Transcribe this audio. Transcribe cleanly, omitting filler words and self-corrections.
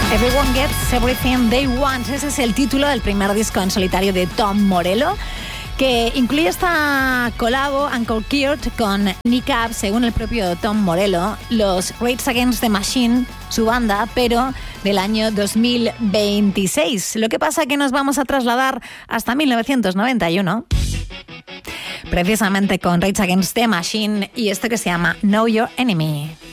Everyone Gets Everything They Want. Ese es el título del primer disco en solitario de Tom Morello, que incluye esta colabo Uncle Kurt con Nick Cave. Según el propio Tom Morello, los Rage Against the Machine, su banda, pero del año 2026. Lo que pasa es que nos vamos a trasladar hasta 1991, precisamente con Rage Against the Machine y esto que se llama Know Your Enemy.